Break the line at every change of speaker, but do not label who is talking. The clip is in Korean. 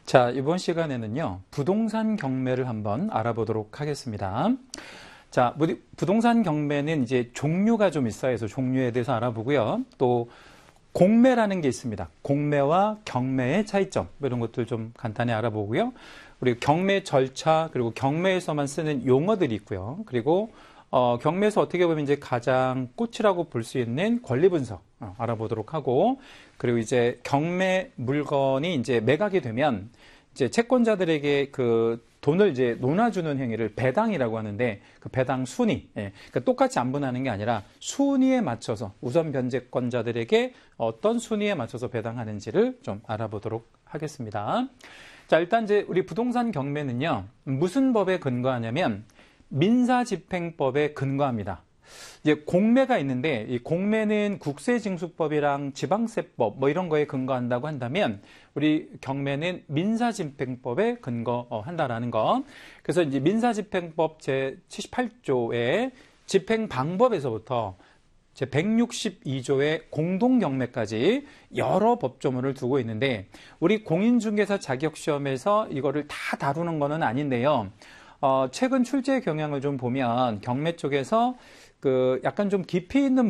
자, 이번 시간에는요, 부동산 경매를 한번 알아보도록 하겠습니다. 자, 부동산 경매는 이제 종류가 좀 있어요. 그래서 종류에 대해서 알아보고요. 또 공매라는 게 있습니다. 공매와 경매의 차이점, 이런 것들 좀 간단히 알아보고요. 우리 경매 절차, 그리고 경매에서만 쓰는 용어들이 있고요. 그리고 경매에서 어떻게 보면 이제 가장 꽃이라고 볼 수 있는 권리 분석 알아보도록 하고, 그리고 이제 경매 물건이 이제 매각이 되면 이제 채권자들에게 그 돈을 이제 논아주는 행위를 배당이라고 하는데, 그 배당 순위, 그러니까 똑같이 안 분하는 게 아니라 순위에 맞춰서 우선 변제권자들에게 어떤 순위에 맞춰서 배당하는지를 좀 알아보도록 하겠습니다. 자, 일단 이제 우리 부동산 경매는요, 무슨 법에 근거하냐면 민사집행법에 근거합니다. 이제 공매가 있는데, 이 공매는 국세징수법이랑 지방세법 뭐 이런 거에 근거한다고 한다면, 우리 경매는 민사집행법에 근거한다라는 거. 그래서 이제 민사집행법 제 78조의 집행 방법에서부터 제 162조의 공동경매까지 여러 법조문을 두고 있는데, 우리 공인중개사 자격시험에서 이거를 다 다루는 거는 아닌데요. 최근 출제 경향을 좀 보면 경매 쪽에서 그 약간 좀 깊이 있는